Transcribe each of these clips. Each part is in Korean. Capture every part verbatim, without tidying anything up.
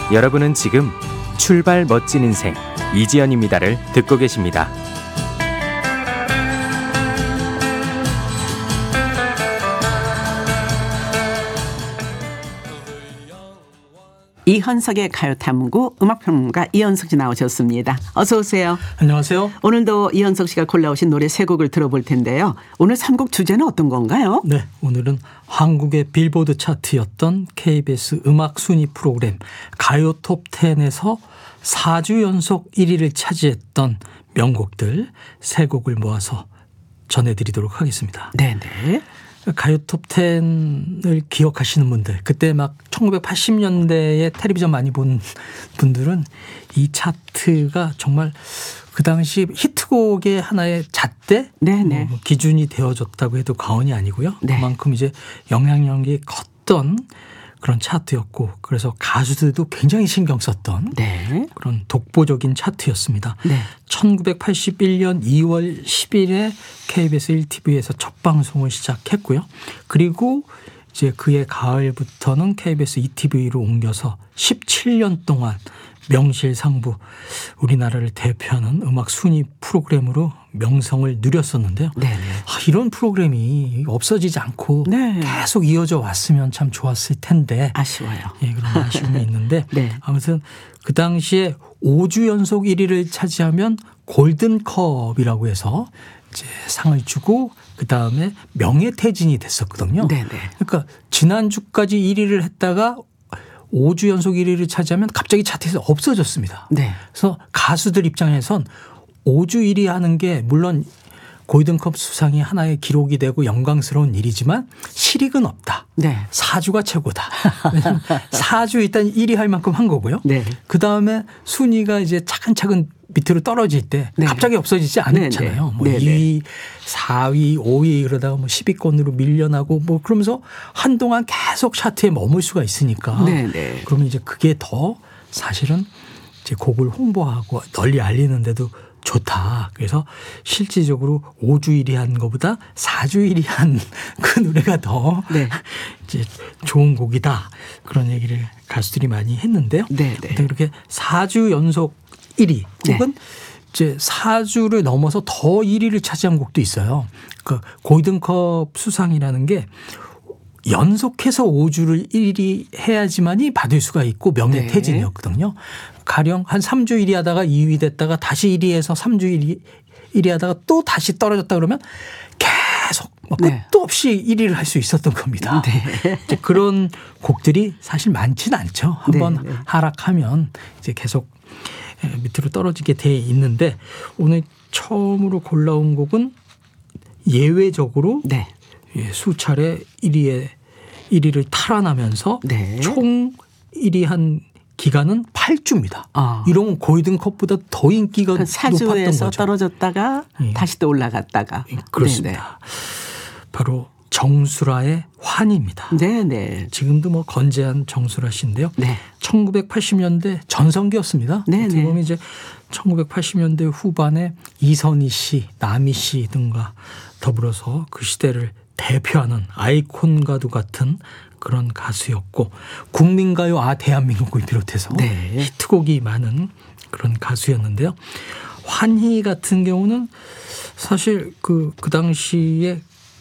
여러분은 지금 출발 멋진 인생 이지연입니다를 듣고 계십니다. 이현석의 가요탐구 음악평론가 이현석 씨 나오셨습니다. 어서 오세요. 안녕하세요. 오늘도 이현석 씨가 골라오신 노래 세 곡을 들어볼 텐데요. 오늘 선 곡 주제는 어떤 건가요? 네, 오늘은 한국의 빌보드 차트였던 케이비에스 음악 순위 프로그램 가요 톱텐에서 사 주 연속 일 위를 차지했던 명곡들 세 곡을 모아서 전해드리도록 하겠습니다. 네네. 가요 톱텐을 기억하시는 분들, 그때 막 천구백팔십 년대에 텔레비전 많이 본 분들은 이 차트가 정말 그 당시 히트곡의 하나의 잣대 네네. 뭐 기준이 되어줬다고 해도 과언이 아니고요. 네. 그만큼 이제 영향력이 컸던 그런 차트였고, 그래서 가수들도 굉장히 신경 썼던 네. 그런 독보적인 차트였습니다. 네. 천구백팔십일 년 이월 십일에 케이비에스 일 티비에서 첫 방송을 시작했고요. 그리고 이제 그해 가을부터는 케이비에스 이 티비로 옮겨서 십칠 년 동안 명실상부 우리나라를 대표하는 음악 순위 프로그램으로 명성을 누렸었는데요. 네네. 아, 이런 프로그램이 없어지지 않고 네. 계속 이어져 왔으면 참 좋았을 텐데 아쉬워요. 예, 그런 아쉬움이 있는데 네. 아무튼 그 당시에 오 주 연속 일 위를 차지하면 골든컵이라고 해서 이제 상을 주고 그다음에 명예퇴진이 됐었거든요. 네네. 그러니까 지난주까지 일 위를 했다가 오 주 연속 일 위를 차지하면 갑자기 차트에서 없어졌습니다. 네. 그래서 가수들 입장에선 오 주 일 위 하는 게 물론 골든컵 수상이 하나의 기록이 되고 영광스러운 일이지만 실익은 없다. 네. 사 주가 최고다. 왜냐하면 사 주 일단 일 위 할 만큼 한 거고요. 네. 그다음에 순위가 이제 차근차근 밑으로 떨어질 때 네. 갑자기 없어지지 않잖아요. 네, 네. 뭐 네, 이 위, 사 위, 오 위 그러다가 뭐 십 위권으로 밀려나고 뭐 그러면서 한동안 계속 차트에 머물 수가 있으니까. 네, 네. 그러면 이제 그게 더 사실은 이제 곡을 홍보하고 널리 알리는데도 좋다. 그래서 실질적으로 오 주 일 위 한 것보다 사 주 일 위 한 그 노래가 더 네. 이제 좋은 곡이다. 그런 얘기를 가수들이 많이 했는데요. 네, 네. 그렇게 사 주 연속 일 위 혹은 네. 이제 사 주를 넘어서 더 일 위를 차지한 곡도 있어요. 그 골든컵 수상이라는 게 연속해서 오 주를 일 위 해야지만이 받을 수가 있고 명예퇴진이었거든요. 가령 한 삼 주 일 위 하다가 이 위 됐다가 다시 일 위에서 삼 주 일 위, 일 위 하다가 또 다시 떨어졌다 그러면 계속 뭐 끝도 네. 없이 일 위를 할 수 있었던 겁니다. 네. 이제 그런 곡들이 사실 많지는 않죠. 한번 네, 네. 하락하면 이제 계속 밑으로 떨어지게 돼 있는데 오늘 처음으로 골라온 곡은 예외적으로 네. 예, 수차례 일 위에 일 위를 탈환하면서 네. 총 일 위 한 기간은 팔 주입니다. 아. 이러면 골든컵보다 더 인기가 그 높았던 사주에서 거죠. 떨어졌다가 예. 다시 또 올라갔다가. 그렇습니다. 바로 정수라의 환희입니다. 네네. 지금도 뭐 건재한 정수라 씨인데요. 네. 천구백팔십 년대 전성기였습니다. 네네. 어떻게 보면 이제 천구백팔십 년대 후반에 이선희 씨, 남희 씨 등과 더불어서 그 시대를 대표하는 아이콘과도 같은 그런 가수였고 국민가요 아 대한민국을 비롯해서 네. 히트곡이 많은 그런 가수였는데요. 환희 같은 경우는 사실 그, 그 당시에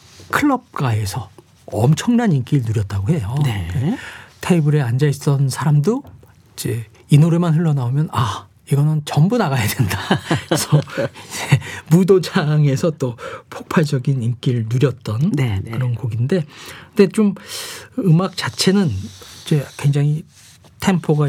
클럽가에서 엄청난 인기를 누렸다고 해요. 네. 테이블에 앉아 있던 사람도 이제 이 노래만 흘러나오면 아 이거는 전부 나가야 된다. 그래서 이제 무도장에서 또 폭발적인 인기를 누렸던 네, 네. 그런 곡인데, 근데 좀 음악 자체는 이제 굉장히 템포가